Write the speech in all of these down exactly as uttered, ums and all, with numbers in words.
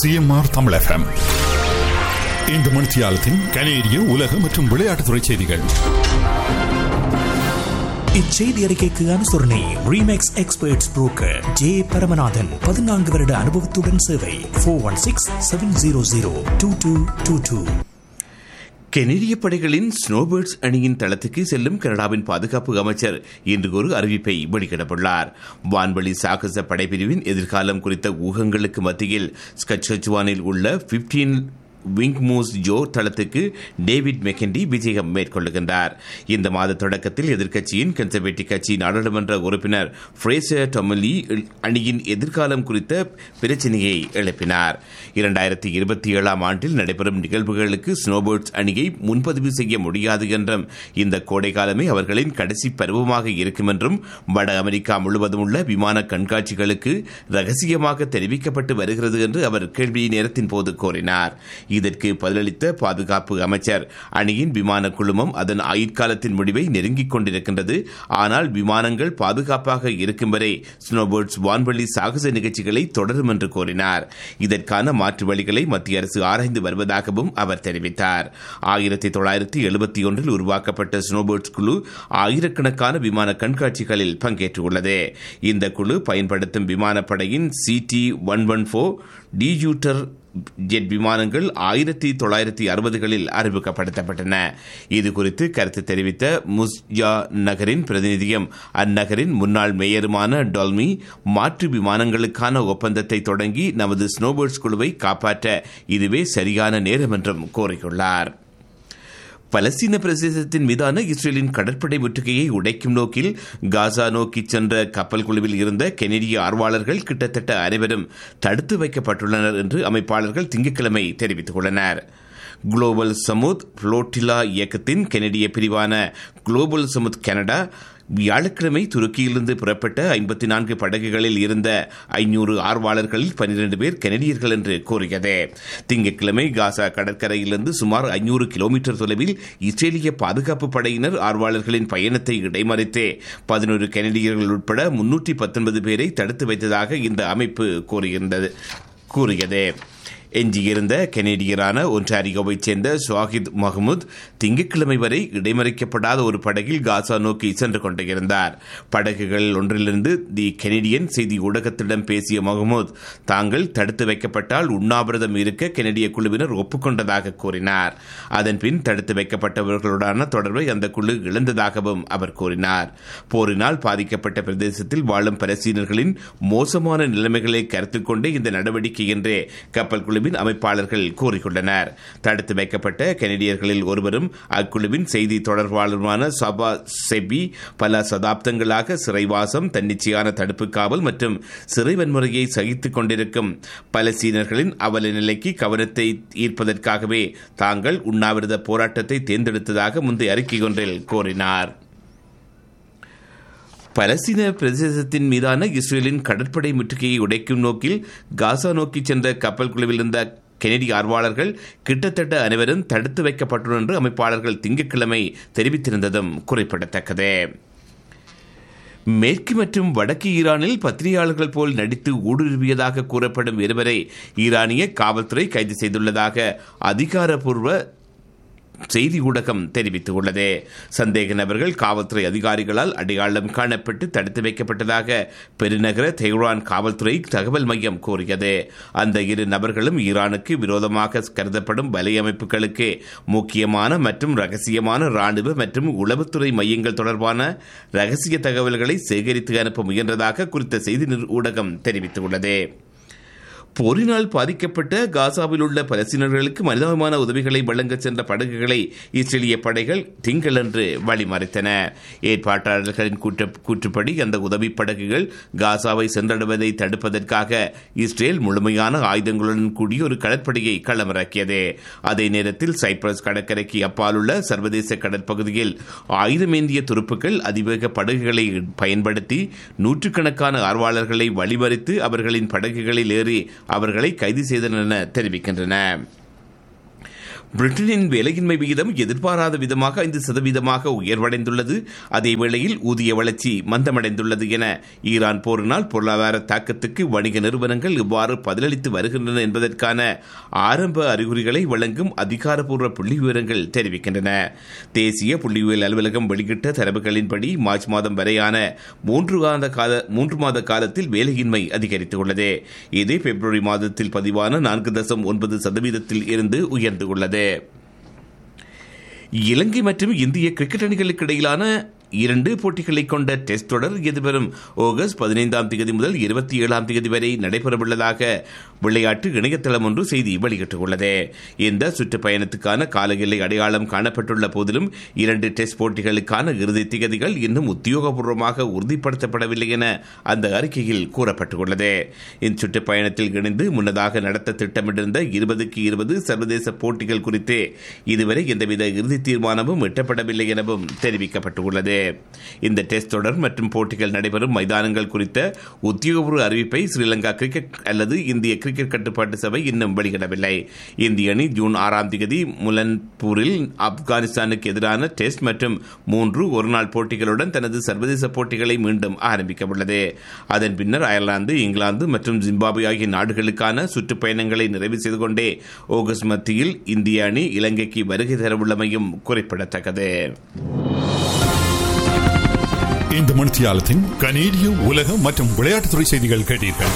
CMR Tamil FM. இந்த மணித்தியாலத்தின் கனேடிய உலக மற்றும் விளையாட்டுத்துறை செய்திகள். இச்செய்தி அறிக்கைக்கு அனுசரணை remakes experts broker J Paramanathan. பதினான்கு வருட அனுபவத்துடன் சேவை. Four one six seven zero zero two two two two. கெனடிய படைகளின் ஸ்னோபேர்ட்ஸ் அணியின் தளத்துக்கு செல்லும் கனடாவின் பாதுகாப்பு அமைச்சர் இன்று ஒரு அறிவிப்பை வெளியிடப்பட்டுள்ளார். வான்வெளி சாகச படைப்பிரிவின் எதிர்காலம் குறித்த ஊகங்களுக்கு மத்தியில் ஸ்கட்சச்சுவானில் உள்ள பிப்டீன் விங்மூஸ் ஜோ தளத்துக்கு டேவிட் மெக்கெண்டி விஜயம் மேற்கொள்ளுகின்றார். இந்த மாத தொடக்கத்தில் எதிர்க்கட்சியின் கன்சர்வேட்டிவ் கட்சி நாடாளுமன்ற உறுப்பினர் ஃப்ரேசர் டொமலி அணியின் எதிர்காலம் குறித்த பிரச்சினையை எழுப்பினார். இரண்டாயிரத்தி இருபத்தி ஏழாம் ஆண்டில் நடைபெறும் நிகழ்வுகளுக்கு ஸ்னோபோர்ட்ஸ் அணியை முன்பதிவு செய்ய முடியாது என்றும் இந்த கோடைக்காலமே அவர்களின் கடைசி பருவமாக இருக்கும் என்றும் வட அமெரிக்கா முழுவதும் உள்ள விமான கண்காட்சிகளுக்கு ரகசியமாக தெரிவிக்கப்பட்டு வருகிறது என்று அவர் கேள்வி நேரத்தின் போது கூறினார். இதற்கு பதிலளித்த பாதுகாப்பு அமைச்சர், அணியின் விமான குழுமம் அதன் ஆயுட்காலத்தின் முடிவை நெருங்கிக் கொண்டிருக்கின்றது. ஆனால் விமானங்கள் பாதுகாப்பாக இருக்கும் வரை ஸ்னோபோர்ட்ஸ் வான்வெளி சாகச நிகழ்ச்சிகளை தொடரும் என்று கூறினார். இதற்கான மாற்று வழிகளை மத்திய அரசு ஆராய்ந்து வருவதாகவும் அவர் தெரிவித்தார். ஆயிரத்தி தொள்ளாயிரத்தி எழுபத்தி ஒன்றில் உருவாக்கப்பட்ட ஸ்னோபோர்ட்ஸ் குழு ஆயிரக்கணக்கான விமான கண்காட்சிகளில் பங்கேற்றுள்ளது. இந்த குழு பயன்படுத்தும் விமானப்படையின் சி டி ஒன் ஒன் போர் டியூட்டர் ஜெட் விமானங்கள் ஆயிரத்தி தொள்ளாயிரத்தி அறுபதுகளில் அறிமுகப்படுத்தப்பட்டன. இதுகுறித்து கருத்து தெரிவித்த முஸ்ஜா நகரின் பிரதிநிதியும் அந்நகரின் முன்னாள் மேயருமான டொல்மி, மாற்று விமானங்களுக்கான ஒப்பந்தத்தை தொடங்கி நமது ஸ்னோபோர்ட்ஸ் குழுவை காப்பாற்ற இதுவே சரியான நேரம் என்றும் கூறியுள்ளார். பலஸ்தீன பிரதேசத்தின் மீதான இஸ்ரேலின் கடற்படை முற்றுகையை உடைக்கும் நோக்கில் காசா நோக்கி சென்ற கப்பல் குழுவில் இருந்த கெனடிய ஆர்வலர்கள் கிட்டத்தட்ட அனைவரும் தடுத்து வைக்கப்பட்டுள்ளனர் என்று அமைப்பாளர்கள் திங்கட்கிழமை தெரிவித்துள்ளனர். குளோபல் சமுத் புளோட்டிலா இயக்கத்தின் கெனடிய பிரிவான குளோபல் சமுத் கனடா வியாழக்கிழமை துருக்கியிலிருந்து புறப்பட்ட ஐம்பத்தி நான்கு படகுகளில் இருந்த ஐநூறு ஆர்வலர்களில் பனிரண்டு பேர் கெனடியர்கள் என்று கூறியது. திங்கட்கிழமை காசா கடற்கரையிலிருந்து சுமார் ஐநூறு கிலோமீட்டர் தொலைவில் இஸ்ரேலிய பாதுகாப்பு படையினர் ஆர்வலர்களின் பயணத்தை இடைமறித்து பதினொரு கெனடியர்கள் உட்பட முன்னூற்றி பத்தொன்பது பேரை தடுத்து வைத்ததாக இந்த அமைப்பு கூறியது. எஞ்சியிருந்த கெனடியரான ஒன்டாரியோவைச் சேர்ந்த ஷாஹித் மஹமூத் திங்கட்கிழமை வரை இடைமறிக்கப்படாத ஒரு படகில் காசா நோக்கி சென்று கொண்டிருந்தார். படகுகள் ஒன்றிலிருந்து தி கெனடியன் செய்தி ஊடகத்திடம் பேசிய மஹமூத், தாங்கள் தடுத்து வைக்கப்பட்டால் உண்ணாவிரதம் இருக்க கெனடிய குழுவினர் ஒப்புக்கொண்டதாக கூறினார். அதன்பின் தடுத்து வைக்கப்பட்டவர்களுடனான தொடர்பை அந்த குழு இழந்ததாகவும் அவர் கூறினார். போரினால் பாதிக்கப்பட்ட பிரதேசத்தில் வாழும் பலஸ்தீனர்களின் மோசமான நிலைமைகளை கருத்தில் கொண்டே இந்த நடவடிக்கை என்றே கப்பல் குழு அமைப்பாளர்கள் கூறியுள்ளனர். தடுத்து வைக்கப்பட்ட கெனடியர்களில் ஒருவரும் அக்குழுவின் செய்தி தொடர்பாளருமான சபா செபி பல சதாப்தங்களாக சிறைவாசம், தன்னிச்சையான தடுப்பு காவல் மற்றும் சிறை வன்முறையை சகித்துக் கொண்டிருக்கும் பலஸ்தீனர்களின் அவல நிலைக்கு கவனத்தை ஈர்ப்பதற்காகவே தாங்கள் உண்ணாவிரத போராட்டத்தை தேர்ந்தெடுத்ததாக முந்தைய அறிக்கை ஒன்றில் கூறினார். பலஸ்தீன பிரதேசத்தின் மீதான இஸ்ரேலின் கடற்படை முற்றுகையை உடைக்கும் நோக்கில் காசா நோக்கி சென்ற கப்பல் குழுவில் இருந்த கெனடிய ஆர்வலர்கள் கிட்டத்தட்ட அனைவரும் தடுத்து வைக்கப்பட்டுள்ளனர் என்று அமைப்பாளர்கள் திங்கட்கிழமை தெரிவித்திருந்ததும் குறிப்பிடத்தக்கது. மேற்கு மற்றும் வடக்கு ஈரானில் பத்திரிகையாளர்கள் போல் நடித்து ஊடுருவியதாக கூறப்படும் இருவரை ஈரானிய காவல்துறை கைது செய்துள்ளதாக அதிகாரப்பூர்வ செய்தி ஊடகம் தெரிவித்துள்ளது. சந்தேக நபர்கள் காவல்துறை அதிகாரிகளால் அடையாளம் காணப்பட்டு தடுத்து வைக்கப்பட்டதாக பெருநகர தெஹ்ரான் காவல்துறை தகவல் மையம் கூறியது. அந்த இரு நபர்களும் ஈரானுக்கு விரோதமாக கருதப்படும் வலையமைப்புகளுக்கு முக்கியமான மற்றும் ரகசியமான ராணுவ மற்றும் உளவுத்துறை மையங்கள் தொடர்பான ரகசிய தகவல்களை சேகரித்து அனுப்ப முயன்றதாக குறித்த செய்தி ஊடகம் தெரிவித்துள்ளது. போரினால் பாதிக்கப்பட்ட காசாவில் உள்ள பலஸ்தீனர்களுக்கு மனிதாபிமான உதவிகளை வழங்க சென்ற படகுகளை இஸ்ரேலிய படைகள் திங்களன்று வழிமறித்தன. ஏற்பாட்டாளர்களின் கூற்றுப்படி அந்த உதவி படகுகள் காசாவை சென்றடைவதை தடுப்பதற்காக இஸ்ரேல் முழுமையான ஆயுதங்களுடன் கூடிய ஒரு கடற்படையை களமிறக்கியது. அதே நேரத்தில் சைப்ரஸ் கடற்கரைக்கு அப்பால் உள்ள சர்வதேச கடற்பகுதியில் ஆயுதமேந்திய துருப்புகள் அதிவேக படகுகளை பயன்படுத்தி நூற்றுக்கணக்கான ஆர்வலர்களை வழிமறித்து அவர்களின் படகுகளில் ஏறி அவர்களை கைது செய்தனர் என தெரிவிக்கின்றன. பிரிட்டனின் வேலையின்மை விகிதம் எதிர்பாராத விதமாக ஐந்து சதவீதமாக உயர்வடைந்துள்ளது. அதேவேளையில் ஊதிய வளர்ச்சி மந்தமடைந்துள்ளது என ஈரான் போரினால் பொருளாதார தாக்கத்துக்கு வணிக நிறுவனங்கள் இவ்வாறு பதிலளித்து வருகின்றன என்பதற்கான ஆரம்ப அறிகுறிகளை வழங்கும் அதிகாரப்பூர்வ புள்ளி விவரங்கள் தெரிவிக்கின்றன. தேசிய புள்ளியியல் அலுவலகம் வெளியிட்ட தரவுகளின்படி மார்ச் மாதம் வரையான மூன்று மாத கால மூன்று மாத காலத்தில் வேலையின்மை அதிகரித்துள்ளது. இது பிப்ரவரி மாதத்தில் பதிவான நான்கு தசம் ஒன்பது சதவீதத்தில் இருந்து உயர்ந்துள்ளது. இலங்கை மற்றும் இந்திய கிரிக்கெட் அணிகளுக்கு இடையிலான இரண்டு போட்டிகளை கொண்ட டெஸ்ட் தொடர் எதிர்வரும் ஆகஸ்ட் பதினைந்தாம் தேதி முதல் இருபத்தி ஏழாம் தேதி வரை நடைபெறவுள்ளதாக விளையாட்டு இணையதளம் ஒன்று செய்தி வெளியிட்டுள்ளது. இந்த சுற்றுப்பயணத்துக்கான கால எல்லை அடையாளம் காணப்பட்டுள்ள போதிலும் இரண்டு டெஸ்ட் போட்டிகளுக்கான இறுதி திகதிகள் இன்னும் உத்தியோகபூர்வமாக உறுதிப்படுத்தப்படவில்லை என அந்த அறிக்கையில் கூறப்பட்டுள்ளது. இச்சுற்றுப்பயணத்தில் இணைந்து முன்னதாக நடத்த திட்டமிட்டிருந்த இருபதுக்கு இருபது சர்வதேச போட்டிகள் குறித்து இதுவரை எந்தவித இறுதி தீர்மானமும் எட்டப்படவில்லை எனவும் தெரிவிக்கப்பட்டுள்ளது. இந்த டெஸ்ட் தொடர் மற்றும் போட்டிகள் நடைபெறும் மைதானங்கள் குறித்த உத்தியோகபூர்வ அறிவிப்பை ஸ்ரீலங்கா கிரிக்கெட் அல்லது இந்திய கிரிக்கெட் கட்டுப்பாட்டு சபை இன்னும் வெளியிடவில்லை. இந்திய அணி ஜூன் ஆறாம் தேதி முலன்பூரில் ஆப்கானிஸ்தானுக்கு எதிரான டெஸ்ட் மற்றும் மூன்று ஒருநாள் போட்டிகளுடன் தனது சர்வதேச போட்டிகளை மீண்டும் ஆரம்பிக்க உள்ளது. அதன் பின்னர் அயர்லாந்து, இங்கிலாந்து மற்றும் ஜிம்பாப்வே ஆகிய நாடுகளுக்கான சுற்றுப்பயணங்களை நிறைவு செய்து கொண்டே ஆகஸ்ட் மத்தியில் இந்திய அணி இலங்கைக்கு வருகை தரவுள்ளமையும் குறிப்பிடத்தக்கது. இந்த மணித்தியாலத்தின் கனேடிய உலக மற்றும் விளையாட்டுத்துறை செய்திகள் கேட்டீர்கள்.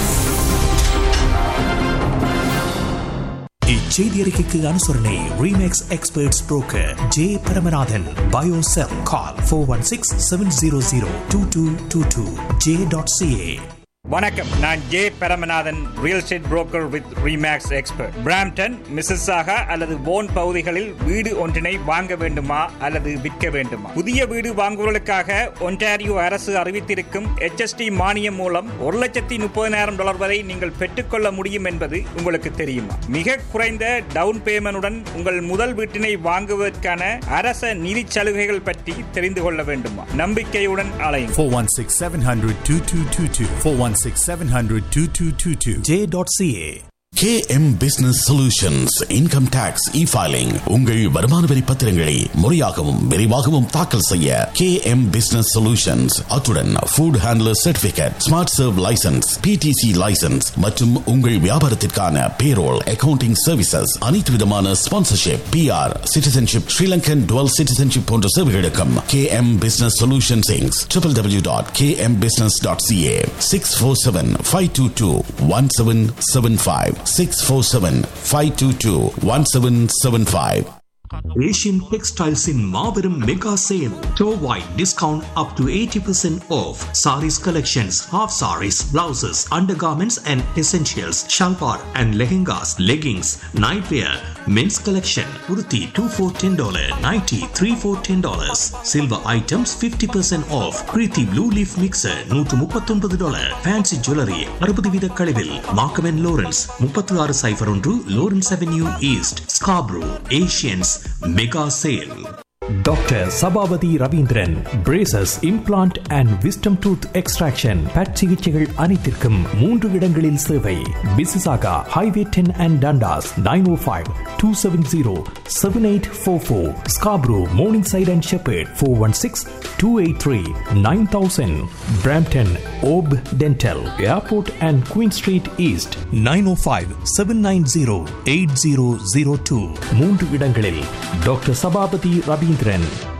இச்செய்தி அறிக்கைக்கு அனுசரணை remakes experts broker J Paramanathan. Biocell call four one six seven zero zero two two two two J dot CA. வணக்கம், நான் J Paramanathan, real estate broker with remakes expert. Brampton, மிஸ்ஸஸாகா அல்லது போன் பகுதிகளில் வீடு ஒன்றினை வாங்க வேண்டுமா அல்லது விற்க வேண்டுமா? புதிய வீடு வாங்குவதற்காக ஒன்டாரியோ அரசு அறிவித்திருக்கும் எச் எஸ் டி மானியம் மூலம் ஒரு லட்சத்தி முப்பதினாயிரம் டாலர் வரை நீங்கள் பெற்றுக்கொள்ள முடியும் என்பது உங்களுக்கு தெரியுமா? மிக குறைந்த டவுன் பேமெண்டுடன் உங்கள் முதல் வீட்டினை வாங்குவதற்கான அரச நிதி சலுகைகள் பற்றி தெரிந்து கொள்ள வேண்டுமா? நம்பிக்கையுடன் அலையுங்கள். four one six seven hundred two two two two four one six seven hundred two two two two J dot CA. K M Business Solutions Income Tax E-Filing. உங்கள் வருமான வரி பத்திரங்களை முறையாகவும் விரைவாகவும் தாக்கல் செய்ய K M Business Solutions. அத்துடன் Food Handler Certificate, Smart Serve License, P T C License மற்றும் உங்கள் வியாபாரத்திற்கான Payroll, Accounting Services, அனைத்து விதமான Sponsorship, P R, Citizenship, Sri Lankan Dual Citizenship போன்ற சேவைகளுக்கும் K M Business Solutions Incorporated. w w w dot k m business dot c a. six four seven five two two one seven seven five six four seven five two two one seven seven five. Asian Textiles in Marverum Mega Sale. Store-wide discount up to eighty percent off. Saris collections, half saris, blouses, undergarments and essentials, shalwar and lehengas, leggings, nightwear, men's collection, kurti two for ten dollars, nighty three for ten dollars. Silver items fifty percent off. Preeti Blue Leaf Mixer one thirty-nine dollars. Fancy jewelry sixty வீத கழிவில். Markham and Lawrence thirty-six oh one Lawrence Avenue East, Scarborough. Asians Mega Sale. Doctor Sabapathi Ravindran. Braces, implant and wisdom tooth extraction, but சிகிச்சைகள் அனைத்திற்கும் மூன்று இடங்களில் சேவை. பிசிசாகா highway ten and Dundas nine O five two seven zero seven eight four four. Scarborough morning side and shepherd four one six two eight three nine thousand. Brampton Hope dental, airport and queen street east nine O five seven nine zero eight zero zero two. மூன்று இடங்களில் doctor Sabapathi Ravindran.